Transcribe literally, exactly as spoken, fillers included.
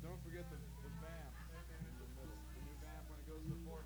Don't forget the, the vamp in the middle. The new vamp when it goes to the floor.